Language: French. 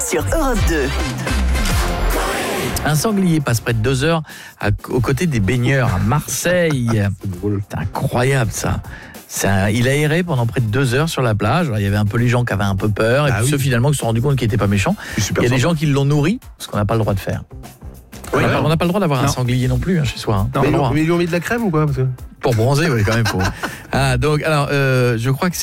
sur Europe 2. Un sanglier passe près de 2 heures aux côtés des baigneurs à Marseille. C'est incroyable ça. Il a erré pendant près de 2 heures sur la plage. Alors, il y avait un peu les gens qui avaient un peu peur et puis ceux finalement qui se sont rendus compte qu'il n'était pas méchant. Il y a des gens qui l'ont nourri, ce qu'on n'a pas le droit de faire. Oui, on n'a pas le droit d'avoir un sanglier non plus chez soi. Mais ils lui ont mis de la crème ou quoi? Pour bronzer, oui, quand même. Donc, alors, je crois que